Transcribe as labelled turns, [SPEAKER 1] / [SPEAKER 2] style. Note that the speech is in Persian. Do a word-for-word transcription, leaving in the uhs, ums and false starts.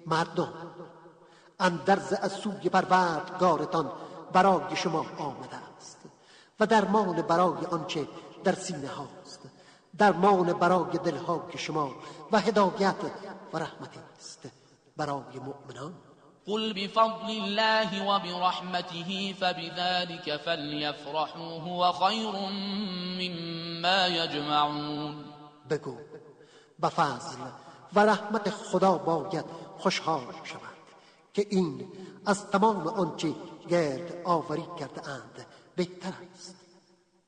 [SPEAKER 1] مردم، اندرز از سوی پروردگارتان برای شما آمده است و درمان برای آنچه در سینه هاست، درمان برای دلهای شما و هدایت و رحمتی است برای مؤمنان.
[SPEAKER 2] قل بفضل الله وبرحمته فبذلك فليفرحوا هو خير مما يجمعون.
[SPEAKER 1] بگو به فضل و رحمت خدا باید خوشحال شود که این از تمام آنچه گرد آوری کرده اند بهتر است.